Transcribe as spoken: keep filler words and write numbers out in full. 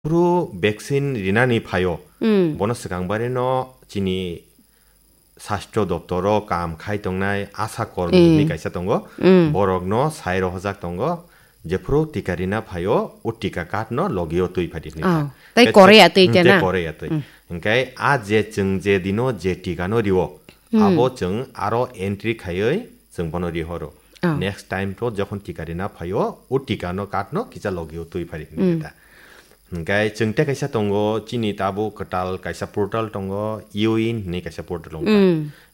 프로 백신 리나니 파요. 보너스 강바레노 지니 사십 조 돕도록 감 카이동나이 아사콜니 가이사동거 보럭노 사이로 허작동거 이제 프로 티카리나 파요 우티카 카트노 로기오 투이 파디니까. tại Korea tui chana. Korea tui. 그러니까 아제 증제 디노 제티가노 리오. 아보 증 아로 엔트리 카요이 증번호 리호로. Next time to যখন 티카리나 파요 우티카노 카트노 기자 로기오 투이 파디니까. Ngay chừng te kaisa tongo chini tabu katal kaisa portal tongo yoin ni kaisa portal tongo